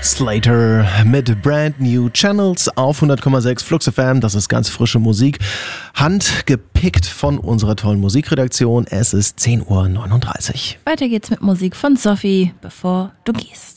Slater mit Brand New Channels auf 100,6 Flux FM. Das ist ganz frische Musik. Handgepickt von unserer tollen Musikredaktion. Es ist 10:39 Uhr. Weiter geht's mit Musik von Sophie, bevor du gehst.